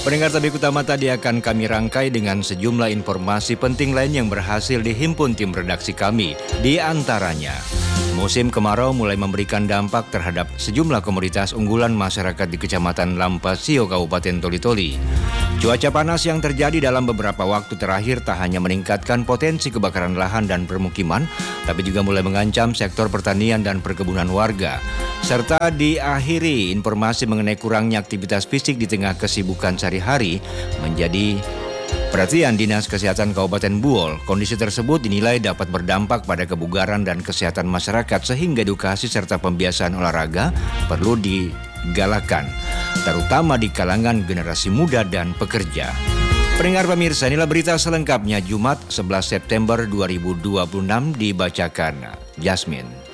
Pendengar tabik utama tadi akan kami rangkai dengan sejumlah informasi penting lain yang berhasil dihimpun tim redaksi kami. Di antaranya, musim kemarau mulai memberikan dampak terhadap sejumlah komoditas unggulan masyarakat di Kecamatan Lampasio, Kabupaten Toli-Toli. Cuaca panas yang terjadi dalam beberapa waktu terakhir tak hanya meningkatkan potensi kebakaran lahan dan permukiman, tapi juga mulai mengancam sektor pertanian dan perkebunan warga. Serta diakhiri informasi mengenai kurangnya aktivitas fisik di tengah kesibukan sehari-hari menjadi perhatian Dinas Kesehatan Kabupaten Buol. Kondisi tersebut dinilai dapat berdampak pada kebugaran dan kesehatan masyarakat sehingga edukasi serta pembiasaan olahraga perlu digalakan, terutama di kalangan generasi muda dan pekerja. Pendengar pemirsa, inilah berita selengkapnya Jumat 11 September 2026 dibacakan Jasmine.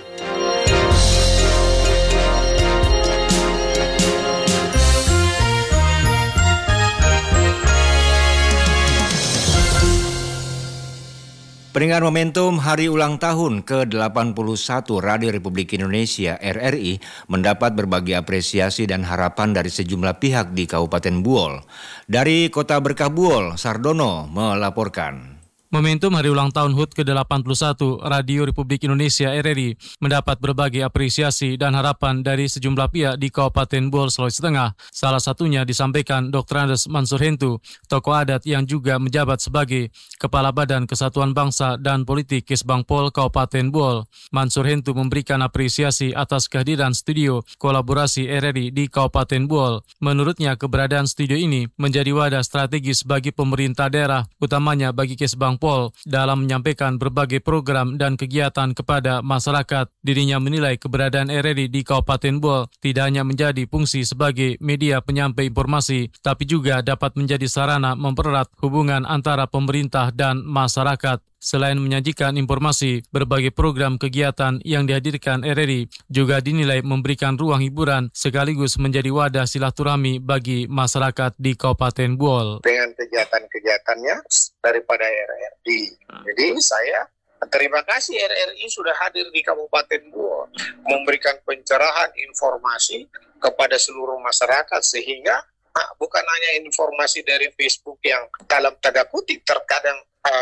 Pendengar, momentum Hari Ulang Tahun ke-81 Radio Republik Indonesia RRI mendapat berbagai apresiasi dan harapan dari sejumlah pihak di Kabupaten Buol. Dari Kota Berkah Buol, Sardono melaporkan. Momentum Hari Ulang Tahun HUT ke-81 Radio Republik Indonesia RRI mendapat berbagai apresiasi dan harapan dari sejumlah pihak di Kabupaten Buol, Sulawesi Tengah. Salah satunya disampaikan Dr. Andes Mansur Hentu, tokoh adat yang juga menjabat sebagai Kepala Badan Kesatuan Bangsa dan Politik Kesbangpol Kabupaten Buol. Mansur Hentu memberikan apresiasi atas kehadiran studio kolaborasi RRI di Kabupaten Buol. Menurutnya, keberadaan studio ini menjadi wadah strategis bagi pemerintah daerah, utamanya bagi Kesbangpol dalam menyampaikan berbagai program dan kegiatan kepada masyarakat. Dirinya menilai keberadaan RRI di Kabupaten Buol tidak hanya menjadi fungsi sebagai media penyampai informasi, tapi juga dapat menjadi sarana mempererat hubungan antara pemerintah dan masyarakat. Selain menyajikan informasi, berbagai program kegiatan yang dihadirkan RRI juga dinilai memberikan ruang hiburan sekaligus menjadi wadah silaturahmi bagi masyarakat di Kabupaten Buol. Dengan kegiatan-kegiatannya daripada RRI. Jadi saya terima kasih RRI sudah hadir di Kabupaten Buol, memberikan pencerahan informasi kepada seluruh masyarakat sehingga bukan hanya informasi dari Facebook yang dalam tanda kutip terkadang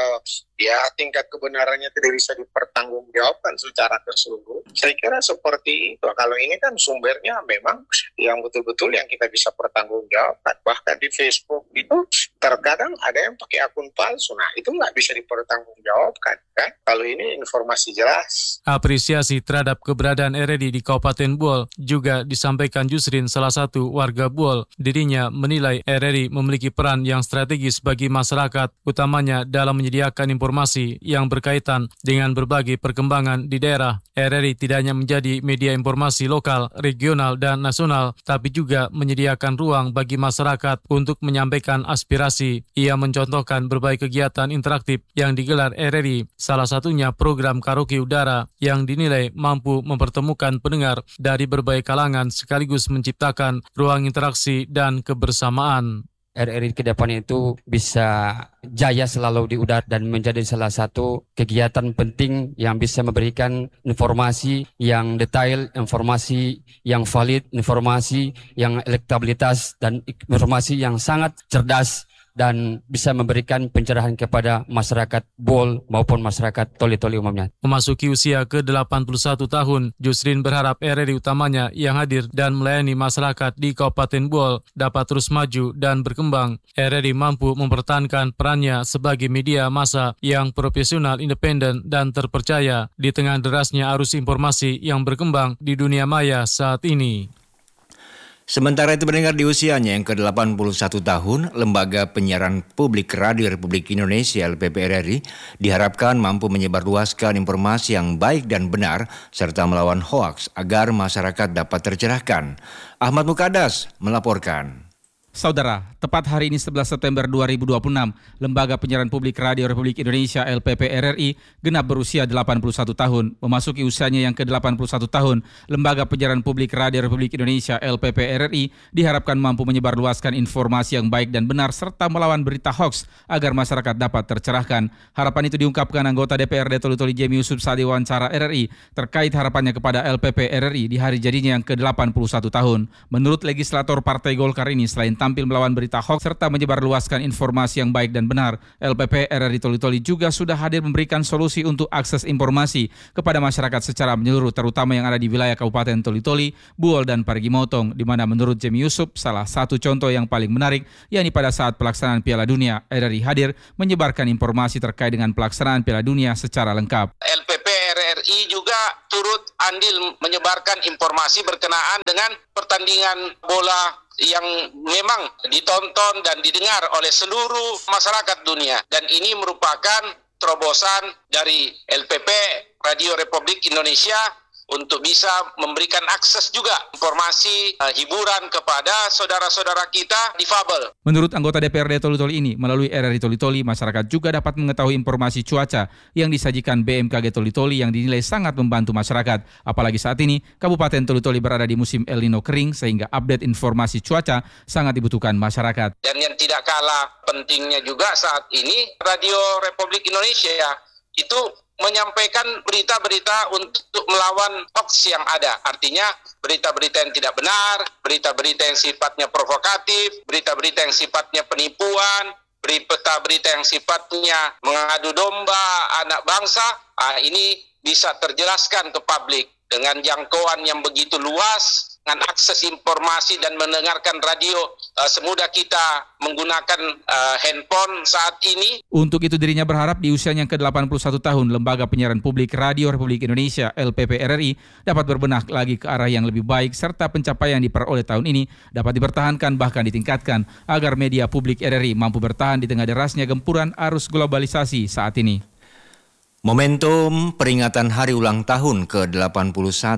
tingkat kebenarannya tidak bisa dipertanggungjawabkan secara keseluruhan. Saya kira seperti itu. Kalau ini kan sumbernya memang yang betul-betul yang kita bisa pertanggungjawabkan. Bahkan di Facebook itu terkadang ada yang pakai akun palsu. Nah, itu nggak bisa dipertanggungjawabkan, kan? Kalau ini informasi jelas. Apresiasi terhadap keberadaan RRI di Kabupaten Buol juga disampaikan Yusrin, salah satu warga Buol. Dirinya menilai RRI memiliki peran yang strategis bagi masyarakat, utamanya dalam menyediakan informasi yang berkaitan dengan berbagai perkembangan di daerah. RRI tidak hanya menjadi media informasi lokal, regional, dan nasional, tapi juga menyediakan ruang bagi masyarakat untuk menyampaikan aspirasi. Ia mencontohkan berbagai kegiatan interaktif yang digelar RRI, salah satunya program karaoke udara yang dinilai mampu mempertemukan pendengar dari berbagai kalangan sekaligus menciptakan ruang interaksi dan kebersamaan. RRI ke depan itu bisa jaya selalu di udara dan menjadi salah satu kegiatan penting yang bisa memberikan informasi yang detail, informasi yang valid, informasi yang elektabilitas, dan informasi yang sangat cerdas dan bisa memberikan pencerahan kepada masyarakat Buol maupun masyarakat Toli-Toli umumnya. Memasuki usia ke-81 tahun, Yusrin berharap RRI utamanya yang hadir dan melayani masyarakat di Kabupaten Buol dapat terus maju dan berkembang. RRI mampu mempertahankan perannya sebagai media massa yang profesional, independen, dan terpercaya di tengah derasnya arus informasi yang berkembang di dunia maya saat ini. Sementara itu, pendengar, di usianya yang ke-81 tahun, Lembaga Penyiaran Publik Radio Republik Indonesia LPPRRI diharapkan mampu menyebarluaskan informasi yang baik dan benar serta melawan hoaks agar masyarakat dapat tercerahkan. Ahmad Mukadas melaporkan. Saudara, tepat hari ini 11 September 2026, Lembaga Penyiaran Publik Radio Republik Indonesia LPPRRI genap berusia 81 tahun. Memasuki usianya yang ke-81 tahun, Lembaga Penyiaran Publik Radio Republik Indonesia LPPRRI diharapkan mampu menyebarluaskan informasi yang baik dan benar serta melawan berita hoaks agar masyarakat dapat tercerahkan. Harapan itu diungkapkan anggota DPRD Toli-Toli Jemi Yusuf saat diwawancara RRI terkait harapannya kepada LPPRRI di hari jadinya yang ke-81 tahun. Menurut legislator Partai Golkar ini, selain tampil melawan berita hoax serta menyebarluaskan informasi yang baik dan benar. LPP RRI Toli-Toli juga sudah hadir memberikan solusi untuk akses informasi kepada masyarakat secara menyeluruh, terutama yang ada di wilayah Kabupaten Toli-Toli, Buol, dan Parigi Motong, di mana menurut Jemi Yusuf, salah satu contoh yang paling menarik, yakni pada saat pelaksanaan Piala Dunia, RRI hadir menyebarkan informasi terkait dengan pelaksanaan Piala Dunia secara lengkap. LPP RRI juga turut andil menyebarkan informasi berkenaan dengan pertandingan bola yang memang ditonton dan didengar oleh seluruh masyarakat dunia. Dan ini merupakan terobosan dari LPP Radio Republik Indonesia untuk bisa memberikan akses juga informasi hiburan kepada saudara-saudara kita difabel. Menurut anggota DPRD Toli-Toli ini, melalui RRI Toli-Toli, masyarakat juga dapat mengetahui informasi cuaca yang disajikan BMKG Toli-Toli yang dinilai sangat membantu masyarakat. Apalagi saat ini, Kabupaten Toli-Toli berada di musim El Nino kering, sehingga update informasi cuaca sangat dibutuhkan masyarakat. Dan yang tidak kalah pentingnya juga saat ini, Radio Republik Indonesia itu menyampaikan berita-berita untuk melawan hoax yang ada. Artinya berita-berita yang tidak benar, berita-berita yang sifatnya provokatif, berita-berita yang sifatnya penipuan, berita-berita yang sifatnya mengadu domba anak bangsa. Ini bisa terjelaskan ke publik dengan jangkauan yang begitu luas, dengan akses informasi dan mendengarkan radio semudah kita menggunakan handphone saat ini. Untuk itu dirinya berharap di usianya yang ke-81 tahun, Lembaga Penyiaran Publik Radio Republik Indonesia LPP RRI dapat berbenah lagi ke arah yang lebih baik serta pencapaian yang diperoleh tahun ini dapat dipertahankan bahkan ditingkatkan agar media publik RRI mampu bertahan di tengah derasnya gempuran arus globalisasi saat ini. Momentum peringatan hari ulang tahun ke-81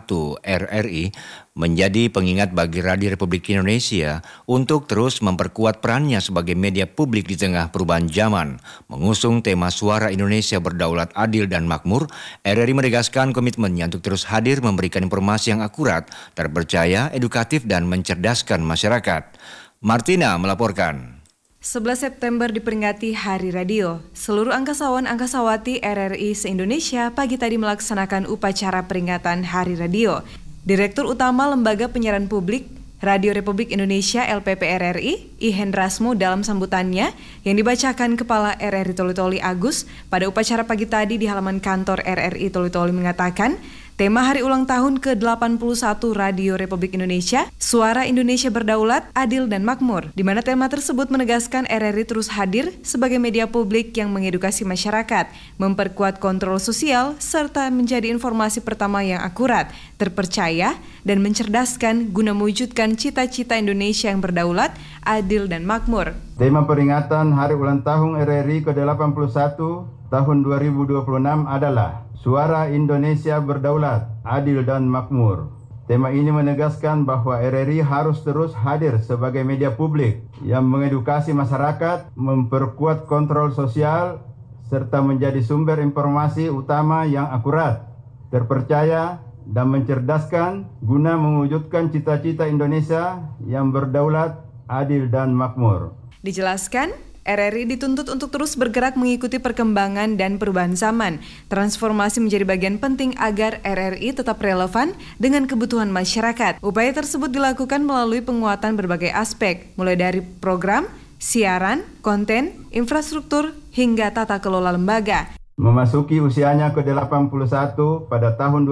RRI menjadi pengingat bagi Radio Republik Indonesia untuk terus memperkuat perannya sebagai media publik di tengah perubahan zaman. Mengusung tema Suara Indonesia Berdaulat, Adil, dan Makmur, RRI menegaskan komitmennya untuk terus hadir memberikan informasi yang akurat, terpercaya, edukatif, dan mencerdaskan masyarakat. Martina melaporkan. 11 September diperingati Hari Radio. Seluruh angkasawan-angkasawati RRI se-Indonesia pagi tadi melaksanakan upacara peringatan Hari Radio. Direktur Utama Lembaga Penyiaran Publik Radio Republik Indonesia LPP RRI, Ihan Rasmo, dalam sambutannya yang dibacakan Kepala RRI Toli-Toli Agus pada upacara pagi tadi di halaman kantor RRI Toli-Toli mengatakan, tema hari ulang tahun ke-81 Radio Republik Indonesia, Suara Indonesia Berdaulat, Adil, dan Makmur, di mana tema tersebut menegaskan RRI terus hadir sebagai media publik yang mengedukasi masyarakat, memperkuat kontrol sosial, serta menjadi informasi pertama yang akurat, terpercaya, dan mencerdaskan guna mewujudkan cita-cita Indonesia yang berdaulat, adil, dan makmur. Tema peringatan Hari Ulang Tahun RRI ke-81 tahun 2026 adalah Suara Indonesia Berdaulat, Adil, dan Makmur. Tema ini menegaskan bahwa RRI harus terus hadir sebagai media publik yang mengedukasi masyarakat, memperkuat kontrol sosial, serta menjadi sumber informasi utama yang akurat, terpercaya, dan mencerdaskan guna mewujudkan cita-cita Indonesia yang berdaulat, adil, dan makmur. Dijelaskan, RRI dituntut untuk terus bergerak mengikuti perkembangan dan perubahan zaman. Transformasi menjadi bagian penting agar RRI tetap relevan dengan kebutuhan masyarakat. Upaya tersebut dilakukan melalui penguatan berbagai aspek, mulai dari program, siaran, konten, infrastruktur, hingga tata kelola lembaga. Memasuki usianya ke-81 pada tahun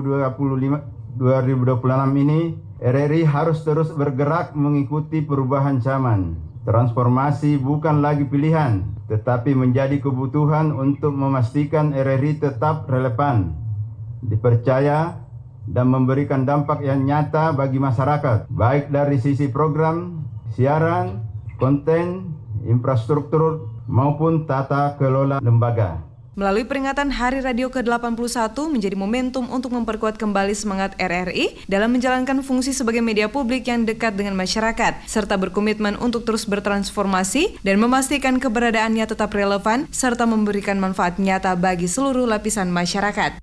2026 ini, RRI harus terus bergerak mengikuti perubahan zaman. Transformasi bukan lagi pilihan, tetapi menjadi kebutuhan untuk memastikan RRI tetap relevan, dipercaya, dan memberikan dampak yang nyata bagi masyarakat, baik dari sisi program, siaran, konten, infrastruktur, maupun tata kelola lembaga. Melalui peringatan Hari Radio ke-81 menjadi momentum untuk memperkuat kembali semangat RRI dalam menjalankan fungsi sebagai media publik yang dekat dengan masyarakat, serta berkomitmen untuk terus bertransformasi dan memastikan keberadaannya tetap relevan, serta memberikan manfaat nyata bagi seluruh lapisan masyarakat.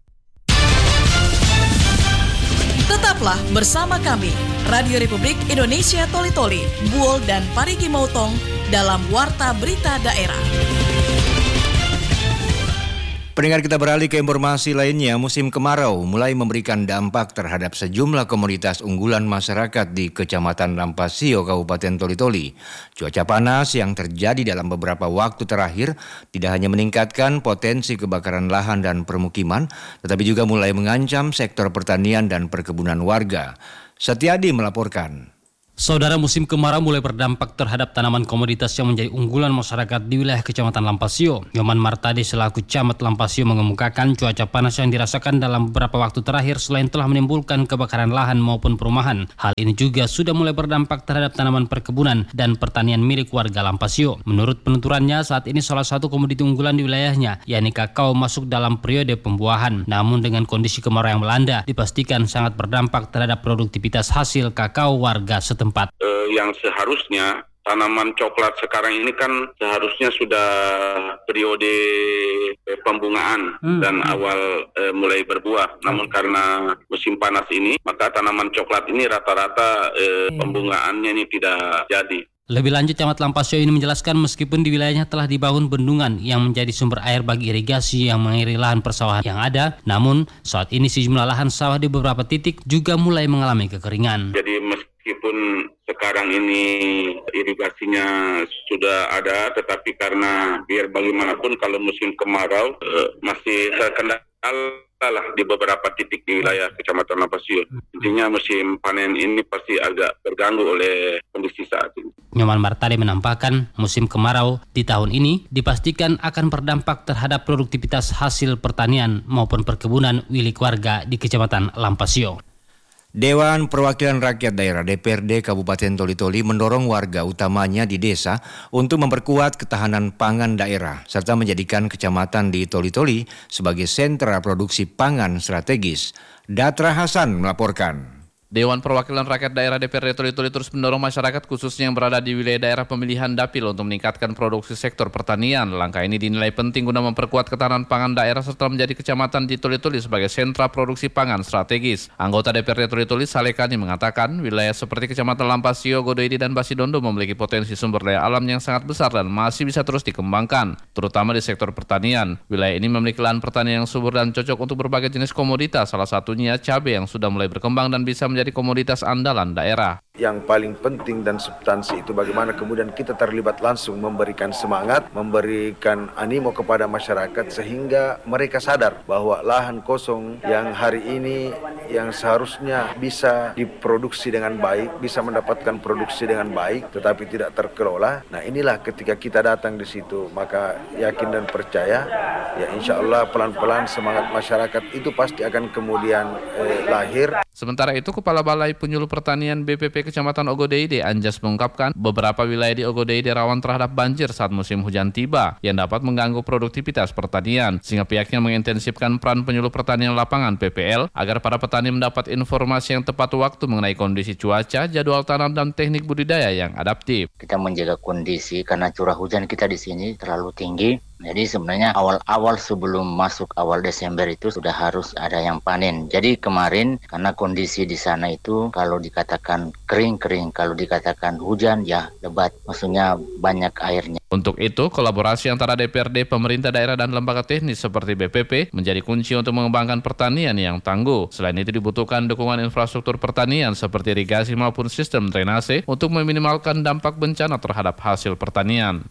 Tetaplah bersama kami, Radio Republik Indonesia Toli-Toli, Buol, dan Parigi Motong dalam Warta Berita Daerah. Pendengar, kita beralih ke informasi lainnya. Musim kemarau mulai memberikan dampak terhadap sejumlah komoditas unggulan masyarakat di Kecamatan Lampasio, Kabupaten Toli-Toli. Cuaca panas yang terjadi dalam beberapa waktu terakhir tidak hanya meningkatkan potensi kebakaran lahan dan permukiman, tetapi juga mulai mengancam sektor pertanian dan perkebunan warga. Setiadi melaporkan. Saudara, musim kemarau mulai berdampak terhadap tanaman komoditas yang menjadi unggulan masyarakat di wilayah Kecamatan Lampasio. Nyoman Martade selaku Camat Lampasio mengemukakan cuaca panas yang dirasakan dalam beberapa waktu terakhir selain telah menimbulkan kebakaran lahan maupun perumahan. Hal ini juga sudah mulai berdampak terhadap tanaman perkebunan dan pertanian milik warga Lampasio. Menurut penuturannya, saat ini salah satu komoditi unggulan di wilayahnya, yakni kakao, masuk dalam periode pembuahan. Namun dengan kondisi kemarau yang melanda, dipastikan sangat berdampak terhadap produktivitas hasil kakao warga setempat. Yang seharusnya tanaman coklat sekarang ini kan seharusnya sudah periode pembungaan dan awal mulai berbuah. Namun karena musim panas ini, maka tanaman coklat ini rata-rata pembungaannya ini tidak jadi. Lebih lanjut, Camat Lampasio ini menjelaskan meskipun di wilayahnya telah dibangun bendungan yang menjadi sumber air bagi irigasi yang mengairi lahan persawahan yang ada, namun saat ini sejumlah lahan sawah di beberapa titik juga mulai mengalami kekeringan. Jadi meskipun sekarang ini irigasinya sudah ada, tetapi karena biar bagaimanapun kalau musim kemarau masih terkendala lah di beberapa titik di wilayah Kecamatan Lampasio. Intinya musim panen ini pasti agak terganggu oleh kondisi saat ini. Nyoman Martade menambahkan musim kemarau di tahun ini dipastikan akan berdampak terhadap produktivitas hasil pertanian maupun perkebunan milik warga di Kecamatan Lampasio. Dewan Perwakilan Rakyat Daerah DPRD Kabupaten Toli-Toli mendorong warga utamanya di desa untuk memperkuat ketahanan pangan daerah serta menjadikan kecamatan di Toli-Toli sebagai sentra produksi pangan strategis. Datra Hasan melaporkan. Dewan Perwakilan Rakyat Daerah DPRD Toli-Toli terus mendorong masyarakat khususnya yang berada di wilayah daerah pemilihan dapil untuk meningkatkan produksi sektor pertanian. Langkah ini dinilai penting guna memperkuat ketahanan pangan daerah serta menjadi kecamatan di Toli-Toli sebagai sentra produksi pangan strategis. Anggota DPRD Toli-Toli Salekani mengatakan wilayah seperti Kecamatan Lampasio, Godoidi, dan Basidondo memiliki potensi sumber daya alam yang sangat besar dan masih bisa terus dikembangkan, terutama di sektor pertanian. Wilayah ini memiliki lahan pertanian yang subur dan cocok untuk berbagai jenis komoditas, salah satunya cabai yang sudah mulai berkembang dan bisa menjadi komoditas andalan daerah. Yang paling penting dan substansi itu bagaimana kemudian kita terlibat langsung memberikan semangat, memberikan animo kepada masyarakat sehingga mereka sadar bahwa lahan kosong yang hari ini yang seharusnya bisa diproduksi dengan baik, bisa mendapatkan produksi dengan baik tetapi tidak terkelola. Nah, inilah ketika kita datang di situ maka yakin dan percaya ya insya Allah pelan-pelan semangat masyarakat itu pasti akan kemudian lahir. Sementara itu, Kepala Balai Penyuluh Pertanian BPP Kecamatan Ogodeide, Anjas, mengungkapkan beberapa wilayah di Ogodeide rawan terhadap banjir saat musim hujan tiba yang dapat mengganggu produktivitas pertanian, sehingga pihaknya mengintensifkan peran penyuluh pertanian lapangan PPL agar para petani mendapat informasi yang tepat waktu mengenai kondisi cuaca, jadwal tanam, dan teknik budidaya yang adaptif. Kita menjaga kondisi karena curah hujan kita di sini terlalu tinggi. Jadi sebenarnya awal-awal sebelum masuk awal Desember itu sudah harus ada yang panen. Jadi kemarin karena kondisi di sana itu kalau dikatakan kering-kering, kalau dikatakan hujan ya lebat, maksudnya banyak airnya. Untuk itu, kolaborasi antara DPRD, pemerintah daerah, dan lembaga teknis seperti BPP menjadi kunci untuk mengembangkan pertanian yang tangguh. Selain itu dibutuhkan dukungan infrastruktur pertanian seperti irigasi maupun sistem drainase untuk meminimalkan dampak bencana terhadap hasil pertanian.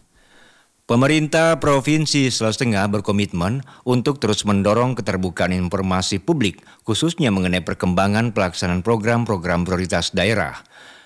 Pemerintah Provinsi Sulawesi Tengah berkomitmen untuk terus mendorong keterbukaan informasi publik, khususnya mengenai perkembangan pelaksanaan program-program prioritas daerah.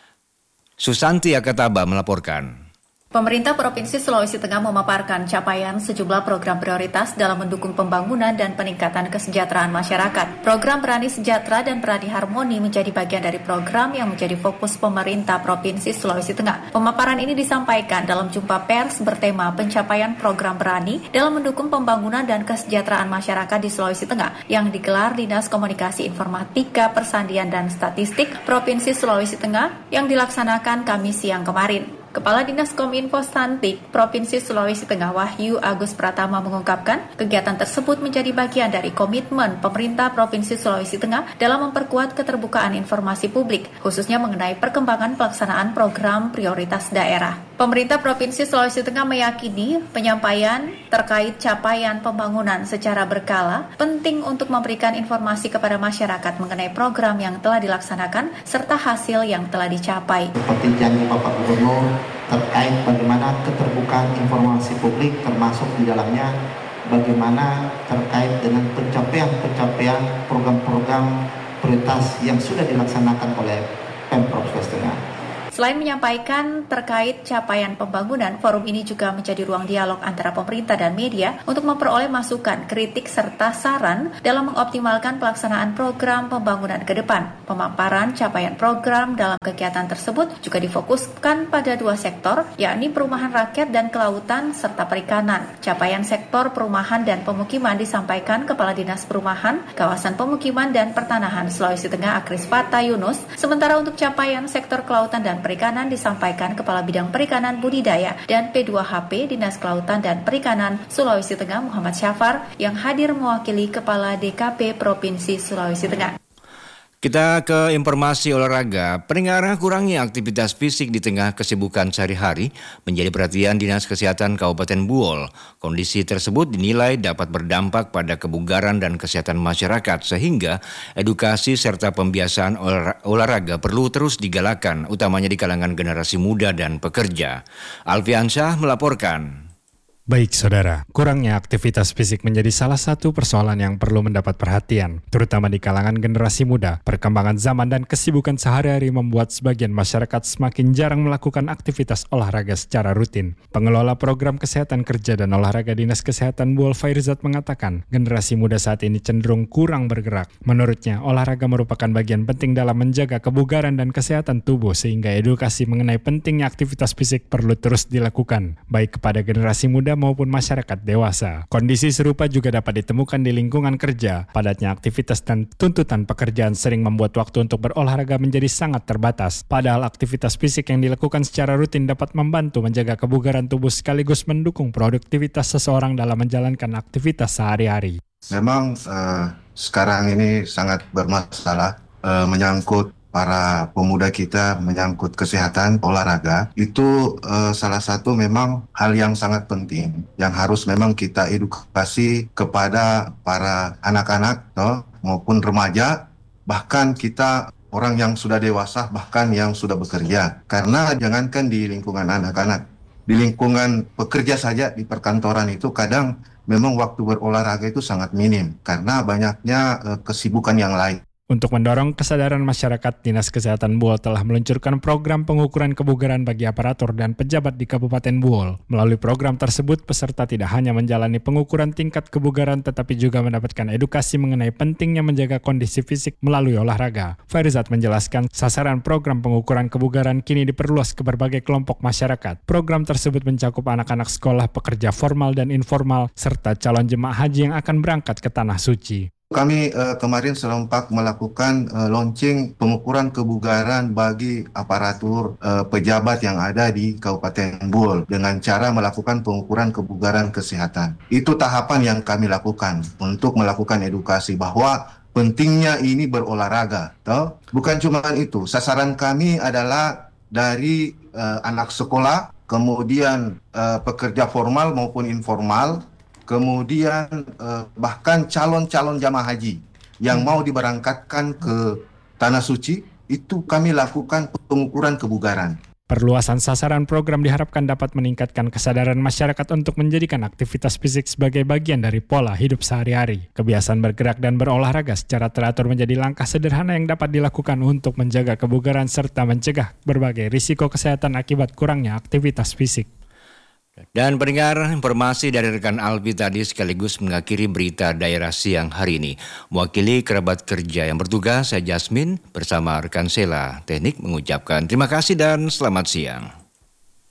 Susanti Akataba melaporkan. Pemerintah Provinsi Sulawesi Tengah memaparkan capaian sejumlah program prioritas dalam mendukung pembangunan dan peningkatan kesejahteraan masyarakat. Program Berani Sejahtera dan Berani Harmoni menjadi bagian dari program yang menjadi fokus pemerintah Provinsi Sulawesi Tengah. Pemaparan ini disampaikan dalam jumpa pers bertema pencapaian program Berani dalam mendukung pembangunan dan kesejahteraan masyarakat di Sulawesi Tengah yang digelar Dinas Komunikasi Informatika, Persandian, dan Statistik Provinsi Sulawesi Tengah yang dilaksanakan Kamis siang kemarin. Kepala Dinas Kominfo Stantik Provinsi Sulawesi Tengah Wahyu Agus Pratama mengungkapkan kegiatan tersebut menjadi bagian dari komitmen pemerintah Provinsi Sulawesi Tengah dalam memperkuat keterbukaan informasi publik, khususnya mengenai perkembangan pelaksanaan program prioritas daerah. Pemerintah Provinsi Sulawesi Tengah meyakini penyampaian terkait capaian pembangunan secara berkala penting untuk memberikan informasi kepada masyarakat mengenai program yang telah dilaksanakan serta hasil yang telah dicapai. Seperti janji Bapak Gubernur terkait bagaimana keterbukaan informasi publik, termasuk di dalamnya bagaimana terkait dengan pencapaian program-program prioritas yang sudah dilaksanakan oleh Pemprov Sulawesi Tengah. Selain menyampaikan terkait capaian pembangunan, forum ini juga menjadi ruang dialog antara pemerintah dan media untuk memperoleh masukan, kritik, serta saran dalam mengoptimalkan pelaksanaan program pembangunan ke depan. Pemaparan capaian program dalam kegiatan tersebut juga difokuskan pada 2 sektor, yakni perumahan rakyat dan kelautan serta perikanan. Capaian sektor perumahan dan pemukiman disampaikan Kepala Dinas Perumahan, Kawasan Pemukiman dan Pertanahan Sulawesi Tengah Akris Fata Yunus, sementara untuk capaian sektor kelautan dan perikanan disampaikan Kepala Bidang Perikanan Budidaya dan P2HP Dinas Kelautan dan Perikanan Sulawesi Tengah Muhammad Syafar yang hadir mewakili Kepala DKP Provinsi Sulawesi Tengah. Kita ke informasi olahraga. Pendengar, kurangnya aktivitas fisik di tengah kesibukan sehari-hari menjadi perhatian Dinas Kesehatan Kabupaten Buol. Kondisi tersebut dinilai dapat berdampak pada kebugaran dan kesehatan masyarakat sehingga edukasi serta pembiasaan olahraga perlu terus digalakkan, utamanya di kalangan generasi muda dan pekerja. Alfiansyah melaporkan. Baik saudara, kurangnya aktivitas fisik menjadi salah satu persoalan yang perlu mendapat perhatian, terutama di kalangan generasi muda. Perkembangan zaman dan kesibukan sehari-hari membuat sebagian masyarakat semakin jarang melakukan aktivitas olahraga secara rutin. Pengelola program kesehatan kerja dan olahraga Dinas Kesehatan Buol Fairizat mengatakan, generasi muda saat ini cenderung kurang bergerak. Menurutnya, olahraga merupakan bagian penting dalam menjaga kebugaran dan kesehatan tubuh sehingga edukasi mengenai pentingnya aktivitas fisik perlu terus dilakukan, baik kepada generasi muda maupun masyarakat dewasa. Kondisi serupa juga dapat ditemukan di lingkungan kerja. Padatnya aktivitas dan tuntutan pekerjaan sering membuat waktu untuk berolahraga menjadi sangat terbatas. Padahal aktivitas fisik yang dilakukan secara rutin dapat membantu menjaga kebugaran tubuh sekaligus mendukung produktivitas seseorang dalam menjalankan aktivitas sehari-hari. Memang sekarang ini sangat bermasalah menyangkut para pemuda kita, menyangkut kesehatan olahraga. Itu salah satu memang hal yang sangat penting yang harus memang kita edukasi kepada para anak-anak maupun remaja, bahkan kita orang yang sudah dewasa, bahkan yang sudah bekerja. Karena jangankan di lingkungan anak-anak, di lingkungan pekerja saja di perkantoran itu kadang memang waktu berolahraga itu sangat minim karena banyaknya kesibukan yang lain. Untuk mendorong kesadaran masyarakat, Dinas Kesehatan Buol telah meluncurkan program pengukuran kebugaran bagi aparatur dan pejabat di Kabupaten Buol. Melalui program tersebut, peserta tidak hanya menjalani pengukuran tingkat kebugaran tetapi juga mendapatkan edukasi mengenai pentingnya menjaga kondisi fisik melalui olahraga. Fairizat menjelaskan, sasaran program pengukuran kebugaran kini diperluas ke berbagai kelompok masyarakat. Program tersebut mencakup anak-anak sekolah, pekerja formal dan informal, serta calon jemaah haji yang akan berangkat ke Tanah Suci. Kami kemarin serempak melakukan launching pengukuran kebugaran bagi aparatur pejabat yang ada di Kabupaten Buol dengan cara melakukan pengukuran kebugaran kesehatan. Itu tahapan yang kami lakukan untuk melakukan edukasi bahwa pentingnya ini berolahraga. Bukan cuma itu, sasaran kami adalah dari anak sekolah, kemudian pekerja formal maupun informal, kemudian bahkan calon-calon jamaah haji yang mau diberangkatkan ke Tanah Suci, itu kami lakukan pengukuran kebugaran. Perluasan sasaran program diharapkan dapat meningkatkan kesadaran masyarakat untuk menjadikan aktivitas fisik sebagai bagian dari pola hidup sehari-hari. Kebiasaan bergerak dan berolahraga secara teratur menjadi langkah sederhana yang dapat dilakukan untuk menjaga kebugaran serta mencegah berbagai risiko kesehatan akibat kurangnya aktivitas fisik. Dan pendengar, informasi dari rekan Albi tadi sekaligus mengakhiri berita daerah siang hari ini. Mewakili kerabat kerja yang bertugas, saya Jasmine bersama rekan Sela Teknik mengucapkan terima kasih dan selamat siang.